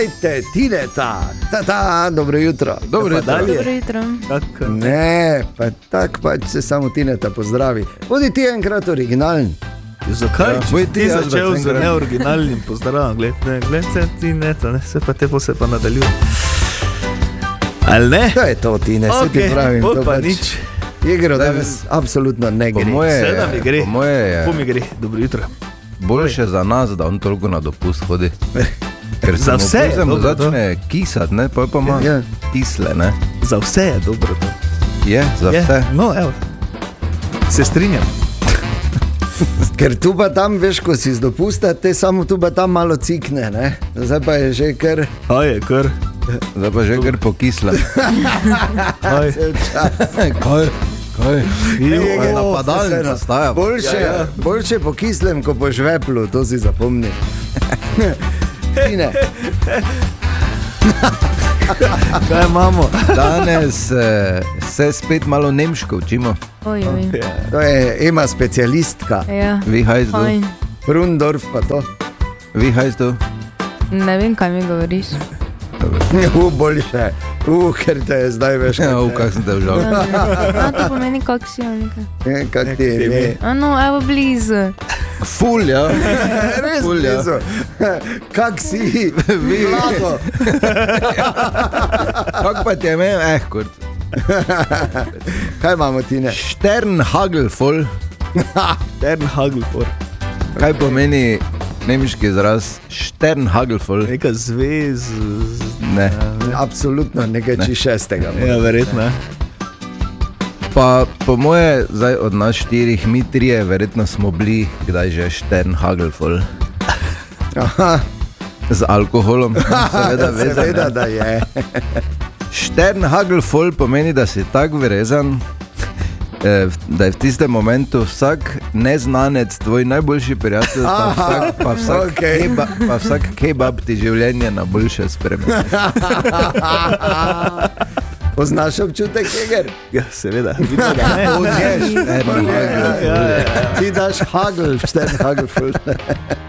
Tineta, dobro jutro. Dobro jutro. Ne, pa tak pač se samo Tineta pozdravi. Bodi ti enkrat originalen. Zakaj? Boj ti začel z neoriginalnim pozdravom. Gled se Tineta, se pa te se pa nadaljuje. Ali ne? To je to, Tine, se ti pravim. To pa nič. Igro danes absolutno ne gre. Seveda mi gre. Po mi gre. Dobro jutro. Boljše za nas, da on toliko na dopust hodi. Ker za vse je dobro, začne kisati, ne? Pa ima kisle, ne? Za vse je dobro to. Je, za vse. No, evo. Se strinjam. Ker tu pa tam, veš, ko si z dopusta, te samo tu pa tam malo cikne, ne? Zdaj pa je že kar... Zdaj pa že kar pokisla. Kaj? Napadalni nastaja. Boljše po kislem, ko po žveplu, to si zapomni. Tine. Kaj imamo? Danes se spet malo nemško učimo. To je Ema specialistka. Vi heißt du? Brundorf pa to. Vi heißt du? Ne vem, kaj mi govoriš. Boljše. Ker te je zdaj veš. Kak sem te užal. To pomeni kak si, nekaj. Kak ti je? No, evo blizu. Ful, ja. Res blizu. Kak si? Vlado. Kak pa ti je imel? Kurt. Kaj imamo, Tine? Sternhagelvoll. Sternhagelvoll. Kaj pomeni nemški izraz Sternhagelvoll? Neka zvez... Ne. Absolutno nekaj čišestega. Ja, verjetno. Pa po moje, zdaj od nas 4, mi 3, verjetno smo bili kdaj že Sternhagelvoll. Aha. Z alkoholom. Seveda, da je. Sternhagelvoll pomeni, da si tak vrezan, da je v tistem momentu vsak neznanec tvoj najboljši prijatelj, pa vsak kebab ti življenje na boljše spremeni. Poznaš občutek, Jeger? Ja, seveda. Ti daš hagel, Sternhagelvoll.